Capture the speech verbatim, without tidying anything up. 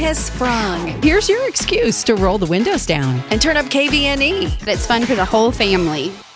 has sprung. Here's your excuse to roll the windows down And turn up K V N E. But it's fun for the whole family.